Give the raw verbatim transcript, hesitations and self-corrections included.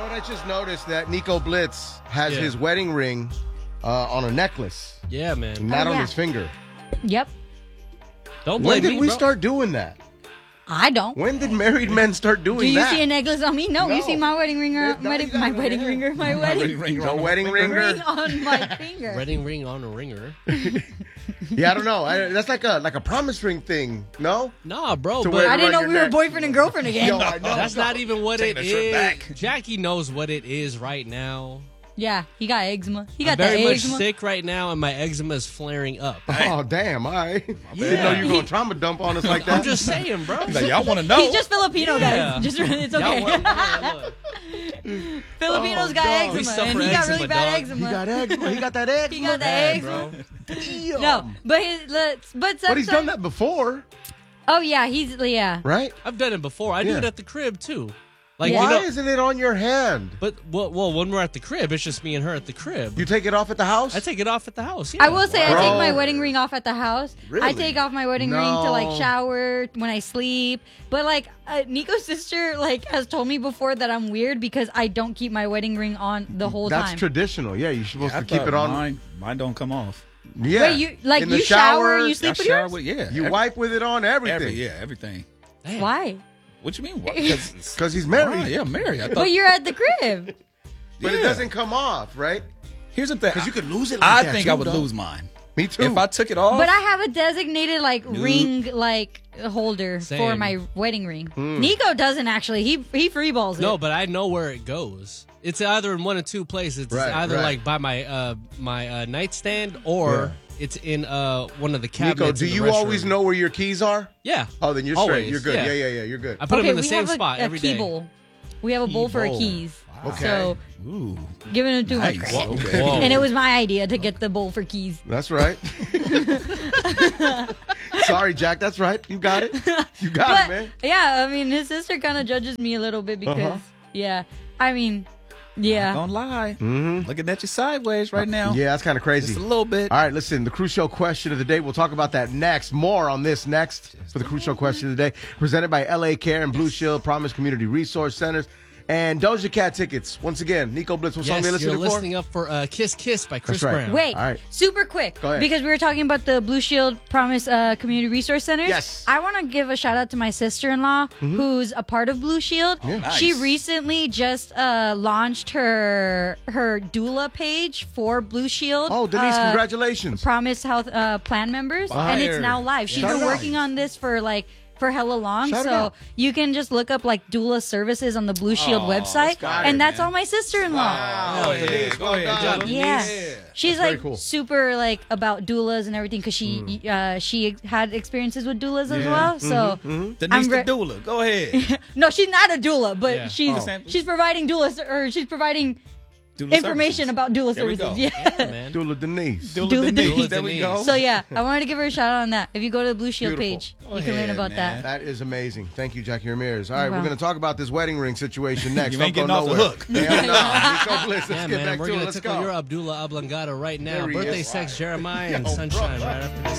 what? I just noticed that Nico Blitz has Yeah. his wedding ring uh, on a necklace, Yeah, man. not Oh, on yeah. his finger. Yep. Don't blame When did me, we bro. start doing that? I don't. When did married men start doing Do you that? see a necklace on me? No, you No. see my wedding ring, or, No, my, you got my it, wedding yeah. ringer, my wedding ring No wedding ringer? ring on my finger. Wedding ring on a ringer. Yeah, I don't know. I, that's like a like a promise ring thing. No, Nah, bro. To But wear I didn't around know your we were neck. boyfriend and girlfriend again. Yo, I know. that's not even what Taking it the shirt is. back. Jackie knows what it is right now. Yeah, he got eczema. He got I'm very the much eczema. sick right now, and my eczema is flaring up. Oh damn! I didn't Yeah. know you were gonna trauma dump on us like that. I'm just saying, bro. He's like, y'all want to know? He's just Filipino, Yeah. guys. Just it's Y'all okay. want- yeah, look. Filipinos Oh, got dog. We eczema, suffer and he got eczema, really bad dog. eczema. He got eczema. He got that eczema. He got the Bad, eczema. bro. Damn. No, but his, let's, but sometimes. But he's done that before, Oh yeah, he's yeah. right? I've done it before. I do Yeah. it at the crib too. Like Yeah. you Why know, isn't it on your hand? but well, well, when we're at the crib, it's just me and her at the crib. You take it off at the house? I take it off at the house. Yeah. I will say I Bro. take my wedding ring off at the house. I Really? take off my wedding ring to like No. shower when I sleep. But like uh, Nico's sister like has told me before that I'm weird because I don't keep my wedding ring on the whole That's time. traditional. Yeah, you're supposed I to keep thought it on. Mine, mine don't come off. Yeah. Wait, you like In the you shower, you I sleep with shower yours? with yeah. You every- wipe with it on everything. every yeah everything. Damn. Why? What you mean? Why? Because Because he's married. yeah, married. I thought. But you're at the crib. But it Yeah. doesn't come off, right? Here's the thing. Because you could lose it like I that, think too, I would dog. lose mine. Me too. If I took it off. But I have a designated like ring like holder for Same. my wedding ring. Nico doesn't actually. He he freeballs it. No, but I know where it goes. It's either in one of two places. It's Right, either right. like by my uh my uh, nightstand or Yeah. it's in uh one of the cabinets. Nico, do in the you always restroom. know where your keys are? Yeah. Oh, then you're Always, straight. You're good. Yeah, yeah, yeah. You're good. I put okay, them in the we same have a, spot a every key day. bowl. We have a bowl for our bowl. keys. Okay. So Ooh, giving it to nice. my Whoa. Okay. Whoa. And it was my idea to get the bowl for keys. That's right. Sorry, Jack. That's right. You got it. You got But it, man. yeah, I mean, his sister kind of judges me a little bit because, Uh-huh. yeah, I mean, yeah. Don't lie. Mm-hmm. Looking at you sideways right now. Yeah, that's kind of crazy. Just a little bit. All right, listen, the Cruise Show question of the day. We'll talk about that next. More on this next for the Cruise Show question of the day. Presented by L A Care and Blue Shield Promise Community Resource Centers. And Doja Cat tickets. Once again, Nico Blitz, what song Yes, they you're listening for? listening up for uh, "Kiss Kiss" by Chris That's right. Brown. Wait, All right. super quick, Go ahead. because we were talking about the Blue Shield Promise uh, Community Resource Centers. Yes. I want to give a shout out to my sister-in-law, who's a part of Blue Shield. Nice. She recently just uh, launched her her doula page for Blue Shield. Oh, Denise, uh, congratulations. Promise Health uh, plan members, and it's Fire. now live. She's Shout been it out. working on this for like for hella long, Shout it so out. you can just look up like doula services on the Blue Shield Oh, website, got and it, that's man. all my sister-in-law. Go Denise, ahead. Go well ahead. done. John. Yeah. Yeah. She's very like cool. super like about doulas and everything because she uh, she had experiences with doulas as well. So Denise I'm the re- doula. Go ahead. no, she's not a doula, but Yeah. she's Oh. she's providing doula ser- or she's providing Doula information services. about doula There we services. go. Yeah. Yeah, man. Dula Denise. Doula, Doula Denise. Denise. There we go. So yeah, I wanted to give her a shout out on that. If you go to the Blue Shield Beautiful. page, Go you can learn ahead, about man. that. That is amazing. Thank you, Jackie Ramirez. All right, Wow. we're going to talk about this wedding ring situation next. You ain't Don't getting go off the nowhere. hook. Hell no. Nico Blitz, let's Yeah, get man. back We're to it. gonna Let's tickle go. your Abdullah Oblongata right now. There he Birthday is. sex Jeremiah and Yo, Sunshine bro. right after this.